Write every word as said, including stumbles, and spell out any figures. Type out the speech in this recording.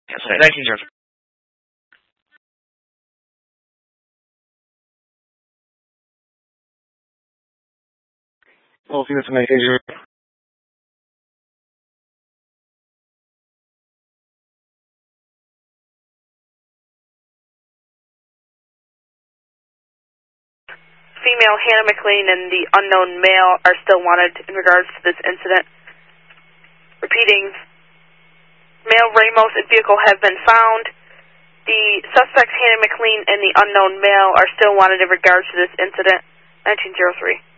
Yes, nineteen zero three. We'll see this in nineteen zero three. Female Hannah McLean and the unknown male are still wanted in regards to this incident. Repeating, male Ramos and vehicle have been found. The suspects Hannah McLean and the unknown male are still wanted in regards to this incident. nineteen zero three.